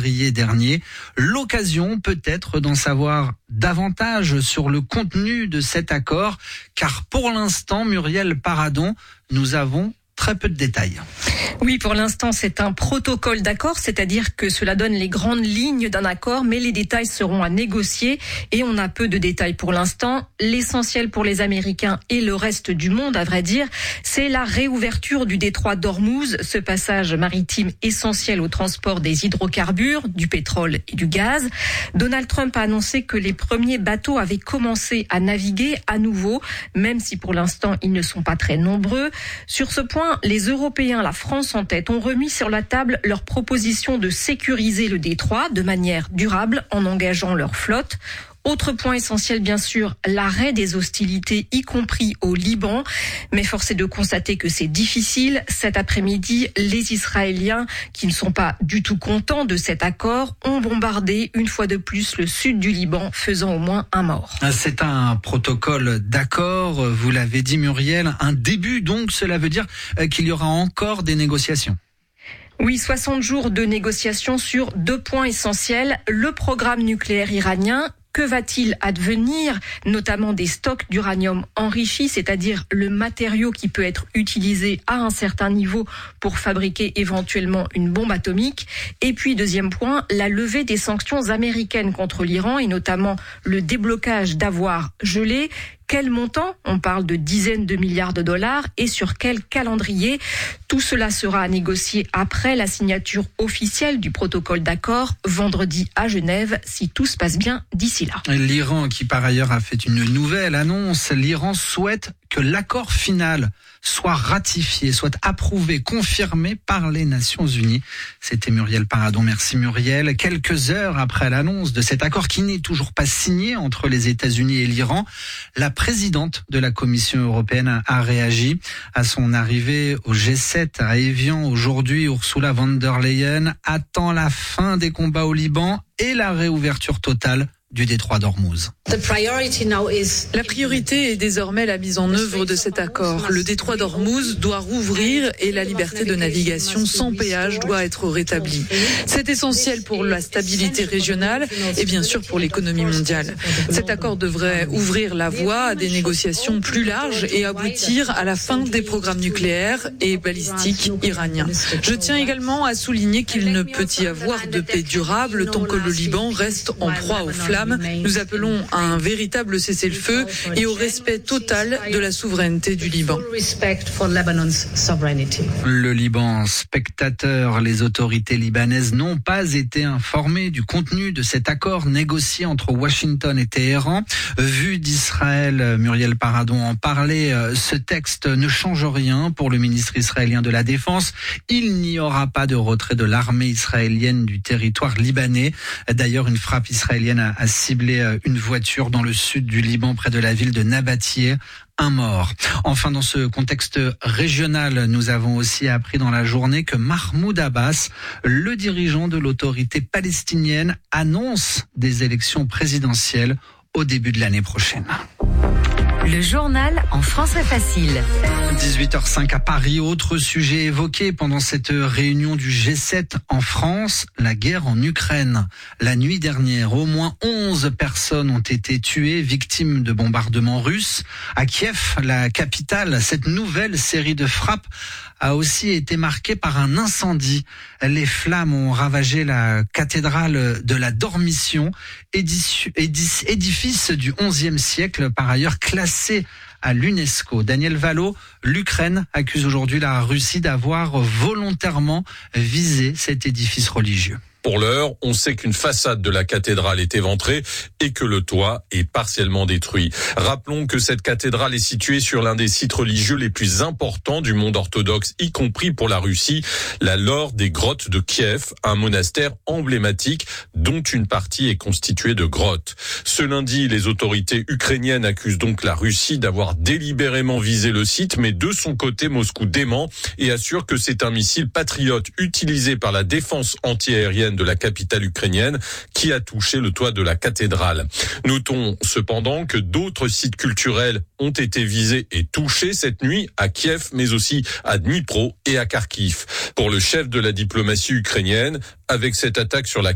février dernier. L'occasion peut-être d'en savoir davantage sur le contenu de cet accord, car pour l'instant, Muriel Paradon, nous avons très peu de détails. Oui, pour l'instant, c'est un protocole d'accord, c'est-à-dire que cela donne les grandes lignes d'un accord, mais les détails seront à négocier et on a peu de détails pour l'instant. L'essentiel pour les Américains et le reste du monde, à vrai dire, c'est la réouverture du détroit d'Ormuz, ce passage maritime essentiel au transport des hydrocarbures, du pétrole et du gaz. Donald Trump a annoncé que les premiers bateaux avaient commencé à naviguer à nouveau, même si pour l'instant ils ne sont pas très nombreux. Sur ce point, les Européens, la France en tête, ont remis sur la table leur proposition de sécuriser le détroit de manière durable en engageant leur flotte. Autre point essentiel, bien sûr, l'arrêt des hostilités, y compris au Liban. Mais force est de constater que c'est difficile. Cet après-midi, les Israéliens, qui ne sont pas du tout contents de cet accord, ont bombardé une fois de plus le sud du Liban, faisant au moins un mort. C'est un protocole d'accord, vous l'avez dit Muriel, un début donc, cela veut dire qu'il y aura encore des négociations. Oui, 60 jours de négociations sur 2 points essentiels. Le programme nucléaire iranien. Que va-t-il advenir, notamment des stocks d'uranium enrichi, c'est-à-dire le matériau qui peut être utilisé à un certain niveau pour fabriquer éventuellement une bombe atomique. Et puis, deuxième point, la levée des sanctions américaines contre l'Iran et notamment le déblocage d'avoirs gelés. Quel montant ? On parle de dizaines de milliards de dollars et sur quel calendrier ? Tout cela sera à négocier après la signature officielle du protocole d'accord vendredi à Genève, si tout se passe bien d'ici là. L'Iran, qui par ailleurs a fait une nouvelle annonce, l'Iran souhaite que l'accord final soit ratifié, soit approuvé, confirmé par les Nations Unies. C'était Muriel Paradon. Merci Muriel. Quelques heures après l'annonce de cet accord qui n'est toujours pas signé entre les États-Unis et l'Iran, la présidente de la Commission européenne a réagi à son arrivée au G7 à Évian. Aujourd'hui, Ursula von der Leyen attend la fin des combats au Liban et la réouverture totale du détroit d'Ormuz. La priorité est désormais la mise en œuvre de cet accord. Le détroit d'Ormuz doit rouvrir et la liberté de navigation sans péage doit être rétablie. C'est essentiel pour la stabilité régionale et bien sûr pour l'économie mondiale. Cet accord devrait ouvrir la voie à des négociations plus larges et aboutir à la fin des programmes nucléaires et balistiques iraniens. Je tiens également à souligner qu'il ne peut y avoir de paix durable tant que le Liban reste en proie aux flammes. Nous appelons à un véritable cessez-le-feu et au respect total de la souveraineté du Liban. Le Liban spectateur, les autorités libanaises n'ont pas été informées du contenu de cet accord négocié entre Washington et Téhéran. Vu d'Israël, Muriel Paradon en parlait, ce texte ne change rien pour le ministre israélien de la Défense. Il n'y aura pas de retrait de l'armée israélienne du territoire libanais. D'ailleurs, une frappe israélienne a ciblé une voiture dans le sud du Liban, près de la ville de Nabatieh. Un mort. Enfin, dans ce contexte régional, nous avons aussi appris dans la journée que Mahmoud Abbas, le dirigeant de l'autorité palestinienne, annonce des élections présidentielles au début de l'année prochaine. Le journal en français facile. 18h05 à Paris. Autre sujet évoqué pendant cette réunion du G7 en France, la guerre en Ukraine. La nuit dernière, au moins 11 personnes ont été tuées, victimes de bombardements russes. À Kiev, la capitale, cette nouvelle série de frappes a aussi été marquée par un incendie. Les flammes ont ravagé la cathédrale de la Dormition, édifice du XIe siècle, par ailleurs classé à l'UNESCO. Daniel Valo, l'Ukraine accuse aujourd'hui la Russie d'avoir volontairement visé cet édifice religieux. Pour l'heure, on sait qu'une façade de la cathédrale est éventrée et que le toit est partiellement détruit. Rappelons que cette cathédrale est située sur l'un des sites religieux les plus importants du monde orthodoxe, y compris pour la Russie, la Laure des grottes de Kiev, un monastère emblématique dont une partie est constituée de grottes. Ce lundi, les autorités ukrainiennes accusent donc la Russie d'avoir délibérément visé le site, mais de son côté, Moscou dément et assure que c'est un missile patriote utilisé par la défense antiaérienne de la capitale ukrainienne qui a touché le toit de la cathédrale. Notons cependant que d'autres sites culturels ont été visés et touchés cette nuit à Kiev, mais aussi à Dnipro et à Kharkiv. Pour le chef de la diplomatie ukrainienne, avec cette attaque sur la